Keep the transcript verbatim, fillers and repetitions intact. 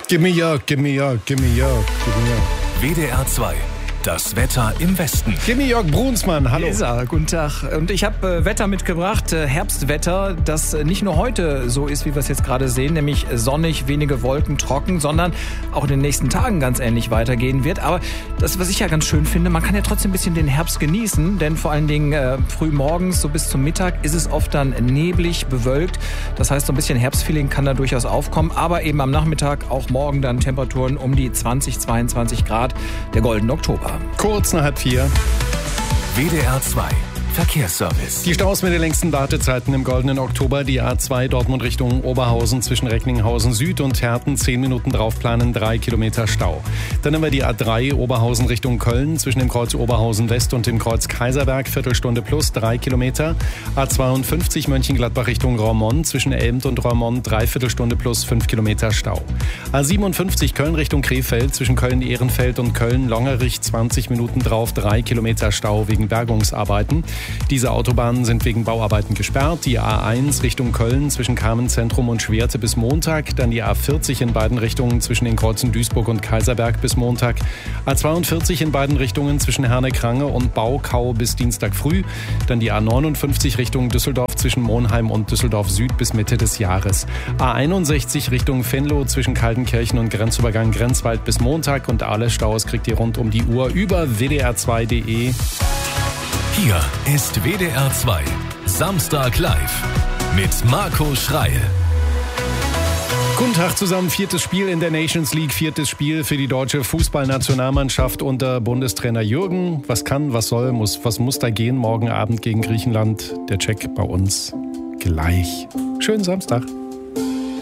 Gimme Jörg, gimme Jörg, gimme Jörg, gimme Jörg. W D R zwei. Das Wetter im Westen. Gimme Jörg Brunsmann, hallo. Lisa, guten Tag. Und ich habe äh, Wetter mitgebracht, äh, Herbstwetter, das äh, nicht nur heute so ist, wie wir es jetzt gerade sehen, nämlich sonnig, wenige Wolken, trocken, sondern auch in den nächsten Tagen ganz ähnlich weitergehen wird. Aber das, was ich ja ganz schön finde, man kann ja trotzdem ein bisschen den Herbst genießen, denn vor allen Dingen äh, früh morgens, so bis zum Mittag, ist es oft dann neblig, bewölkt. Das heißt, so ein bisschen Herbstfeeling kann da durchaus aufkommen, aber eben am Nachmittag, auch morgen dann Temperaturen um die zwanzig, zweiundzwanzig Grad, der goldene Oktober. Kurz nach halb vier. W D R zwei. Verkehrsservice. Die Staus mit den längsten Wartezeiten im goldenen Oktober. Die A zwei Dortmund Richtung Oberhausen zwischen Recklinghausen Süd und Herten. zehn Minuten draufplanen, drei Kilometer Stau. Dann haben wir die A drei Oberhausen Richtung Köln zwischen dem Kreuz Oberhausen West und dem Kreuz Kaiserberg. Viertelstunde plus, drei Kilometer. A zweiundfünfzig Mönchengladbach Richtung Roermond zwischen Elmt und Roermond. Dreiviertelstunde plus, fünf Kilometer Stau. A siebenundfünfzig Köln Richtung Krefeld zwischen Köln-Ehrenfeld und Köln-Longerich. zwanzig Minuten drauf, drei Kilometer Stau wegen Bergungsarbeiten. Diese Autobahnen sind wegen Bauarbeiten gesperrt. Die A eins Richtung Köln zwischen Carmenzentrum und Schwerte bis Montag. Dann die A vierzig in beiden Richtungen zwischen den Kreuzen Duisburg und Kaiserberg bis Montag. A zweiundvierzig in beiden Richtungen zwischen Herne-Krange und Baukau bis Dienstag früh. Dann die A neunundfünfzig Richtung Düsseldorf zwischen Monheim und Düsseldorf Süd bis Mitte des Jahres. A einundsechzig Richtung Venlo zwischen Kaltenkirchen und Grenzübergang Grenzwald bis Montag. Und alle Staus kriegt ihr rund um die Uhr über w d r zwei punkt d e. Hier ist W D R zwei. Samstag live mit Marco Schreil. Guten Tag zusammen. Viertes Spiel in der Nations League. Viertes Spiel für die deutsche Fußballnationalmannschaft unter Bundestrainer Jürgen. Was kann, was soll, muss, was muss da ggehen? Morgen Abend gegen Griechenland. Der Check bei uns gleich. Schönen Samstag.